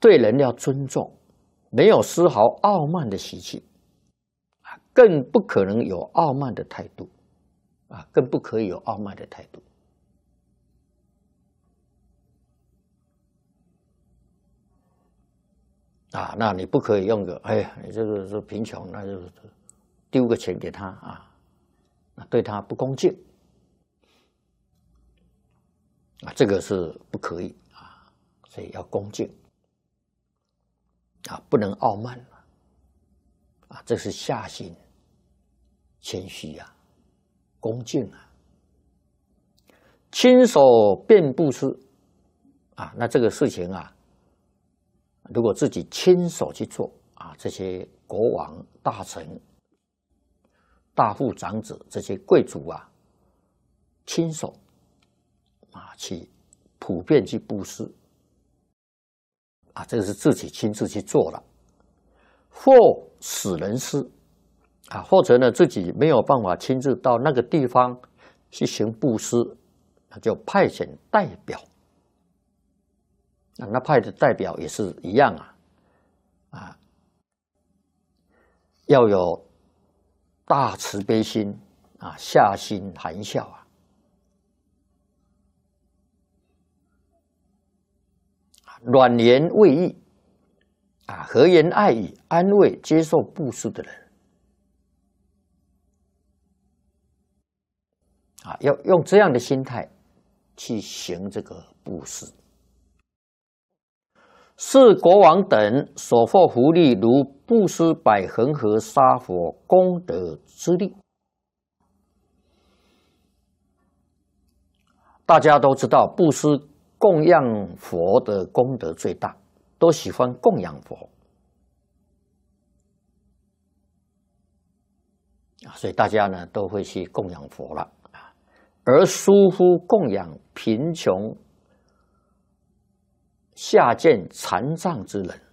对人要尊重，没有丝毫傲慢的习气，更不可能有傲慢的态度，更不可以有傲慢的态度。那你不可以用个，你这个是贫穷，那就丢个钱给他那对他不恭敬这个是不可以所以要恭敬不能傲慢这是下心谦虚恭敬亲手便布施那这个事情如果自己亲手去做这些国王、大臣、大富长子这些贵族亲手去普遍去布施这个是自己亲自去做了，或使人施或者呢自己没有办法亲自到那个地方去行布施，那就派遣代表。那派的代表也是一样要有大慈悲心下心含笑软言慰意和言爱语安慰接受布施的人要用这样的心态去行这个布施。是国王等所获福利，如布施百恒河沙佛功德之力。大家都知道，布施供养佛的功德最大，都喜欢供养佛所以大家呢都会去供养佛了而疏忽供养贫穷下贱残障之人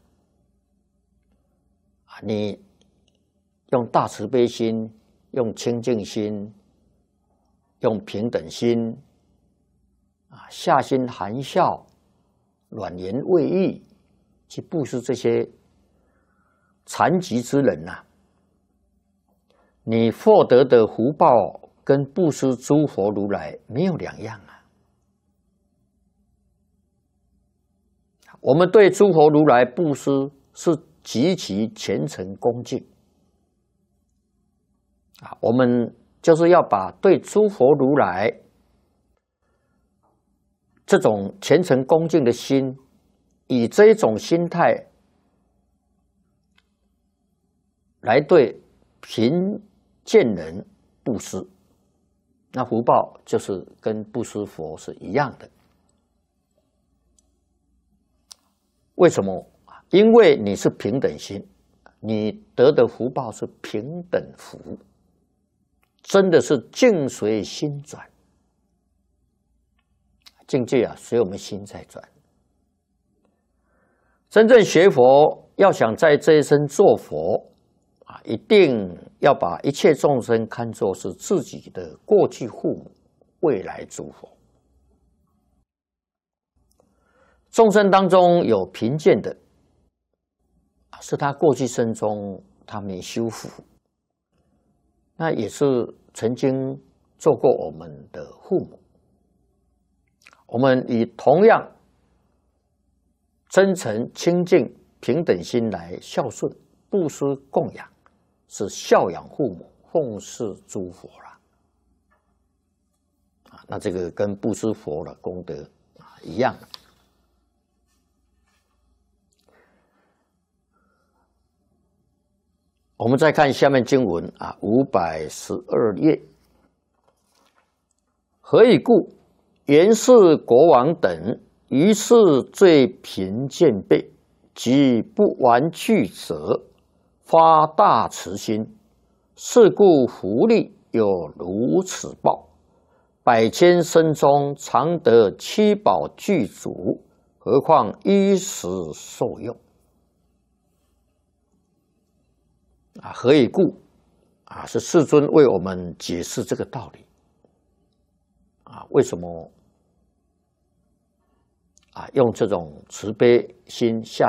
你用大慈悲心，用清净心，用平等心下心含笑，软言慰意去布施这些残疾之人你获得的福报跟布施诸佛如来没有两样我们对诸佛如来布施是极其虔诚恭敬我们就是要把对诸佛如来这种虔诚恭敬的心，以这种心态来对贫贱人布施，那福报就是跟布施佛是一样的。为什么？因为你是平等心，你得的福报是平等福，真的是境随心转。境界随我们心在转。真正学佛，要想在这一生做佛一定要把一切众生看作是自己的过去父母，未来诸佛。众生当中有贫贱的，是他过去生中他没修福，那也是曾经做过我们的父母。我们以同样真诚、清净、平等心来孝顺、布施、供养，是孝养父母、奉事诸佛了。那这个跟布施佛的功德一样。我们再看下面经文512页，何以故？原是国王等，于是最贫贱辈，及不玩具者，发大慈心。是故福利有如此报，百千生中常得七宝具足，何况衣食受用。何以故？是世尊为我们解释这个道理。为什么用这种慈悲心下